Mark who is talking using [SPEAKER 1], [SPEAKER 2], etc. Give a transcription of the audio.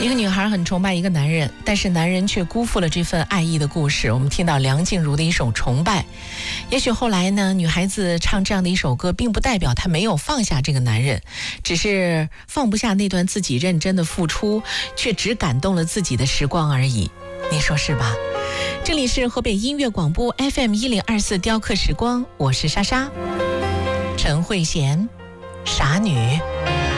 [SPEAKER 1] 一个女孩很崇拜一个男人，但是男人却辜负了这份爱意的故事。我们听到梁静茹的一首《崇拜》。也许后来呢，女孩子唱这样的一首歌，并不代表她没有放下这个男人，只是放不下那段自己认真的付出，却只感动了自己的时光而已。你说是吧？这里是河北音乐广播 FM1024雕刻时光，我是莎莎，陈慧娴，傻女。